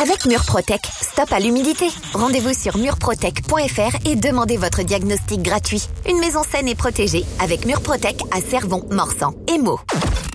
Avec Murprotec, stop à l'humidité. Rendez-vous sur murprotec.fr et demandez votre diagnostic gratuit. Une maison saine et protégée avec Murprotec à Cervon, Morsan et Meaux.